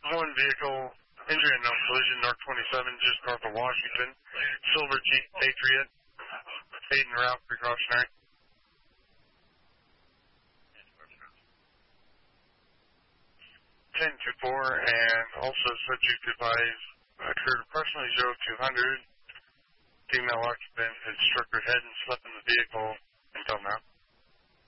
One vehicle, injury and no collision, North 27, just north of Washington. Silver Jeep Patriot, fading route, precautionary. 10-4, and also subject advised occurred approximately 0200. Female occupant had struck her head and slept in the vehicle until now.